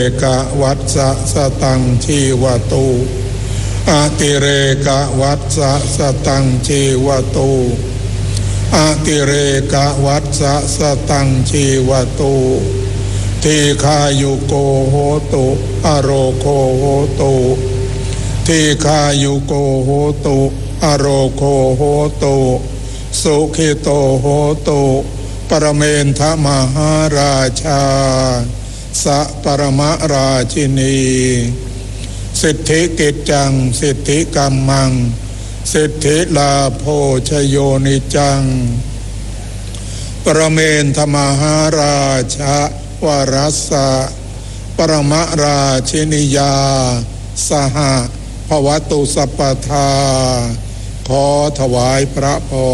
กะวัตสะสตังชีวตุอติเรกะวัตสะสตังชีวตุอติเรกะวัตสะสตังชีวตุทีฆายุโกโหตุอโรโคโหตุทีฆายุโกโหตุอโรโคโหตุสุขิโตโหตุปรเมนทมหาราชาสัปรมราชินีสิทธิกิจจังสิทธิกัมมังสิทธิลาโภชโยนิจังปรเมนทมหาราชาวรัสสะปรมราชินียาสหภวตุสัพพทาขอถวายพระพร